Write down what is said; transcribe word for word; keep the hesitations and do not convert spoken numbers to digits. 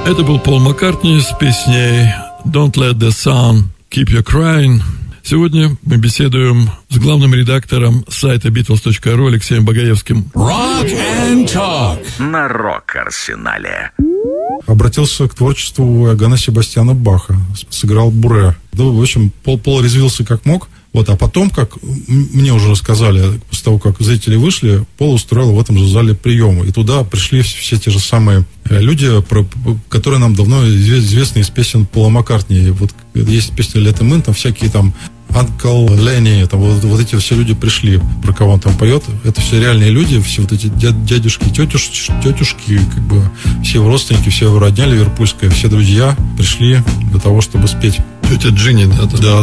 Это был Пол Маккартни с песней «Don't let the sun keep you crying». Сегодня мы беседуем с главным редактором сайта битлз точка ру Алексеем Багаевским. Rock and Talk на Рок-Арсенале. Обратился к творчеству Иоганна Себастьяна Баха, сыграл Буре. Да, в общем, Пол, Пол резвился как мог. Вот, а потом, как мне уже рассказали, после того, как зрители вышли, Пол устроил в этом же зале приемы. И туда пришли все те же самые люди, про, которые нам давно известны из песен Пола Маккартни. Вот есть песня «Let Him In», там всякие там Анкл Ленни, там вот, вот эти все люди пришли, про кого он там поет. Это все реальные люди, все вот эти дядюшки, тетюшки, тетюшки, как бы все его родственники, все его родня ливерпульская, все друзья пришли для того, чтобы спеть. Тетя Джинни, да? Да,